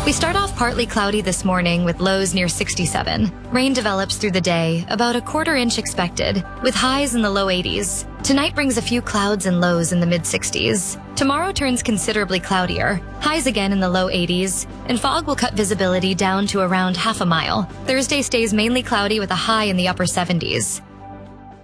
We start off partly cloudy this morning with lows near 67. Rain develops through the day, about a quarter-inch expected, with highs in the low 80s. Tonight brings a few clouds and lows in the mid-60s. Tomorrow turns considerably cloudier, highs again in the low 80s, and fog will cut visibility down to around half a mile. Thursday stays mainly cloudy with a high in the upper 70s.